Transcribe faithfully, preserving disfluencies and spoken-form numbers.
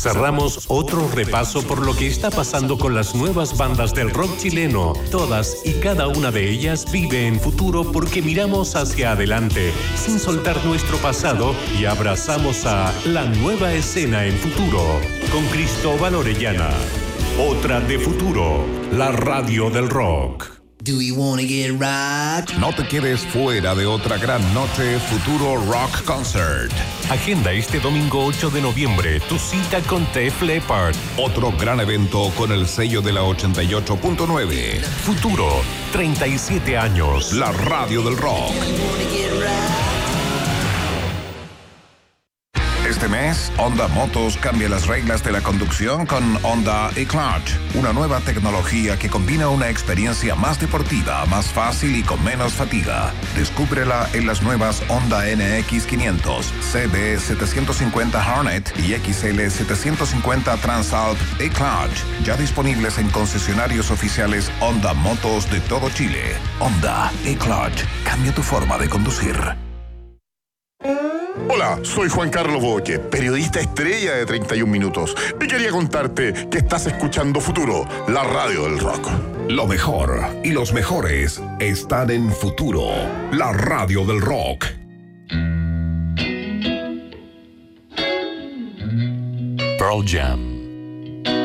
Cerramos otro repaso por lo que está pasando con las nuevas bandas del rock chileno. Todas y cada una de ellas vive en futuro porque miramos hacia adelante, sin soltar nuestro pasado, y abrazamos a la nueva escena en futuro. Con Cristóbal Orellana. Otra de futuro, la radio del rock. Do you wanna get rocked? No te quedes fuera de otra gran noche Futuro Rock Concert. Agenda este domingo ocho de noviembre tu cita con Def Leppard. Otro gran evento con el sello de la ochenta y ocho punto nueve. Futuro, treinta y siete años. La radio del rock. Este mes, Honda Motos cambia las reglas de la conducción con Honda eClutch, una nueva tecnología que combina una experiencia más deportiva, más fácil y con menos fatiga. Descúbrela en las nuevas Honda N X quinientos, C B setecientos cincuenta Hornet y X L setecientos cincuenta Transalp eClutch, ya disponibles en concesionarios oficiales Honda Motos de todo Chile. Honda eClutch, cambia tu forma de conducir. Hola, soy Juan Carlos Boque, periodista estrella de treinta y un minutos, y quería contarte que estás escuchando Futuro, la radio del rock. Lo mejor y los mejores están en Futuro, la radio del rock. Pearl Jam.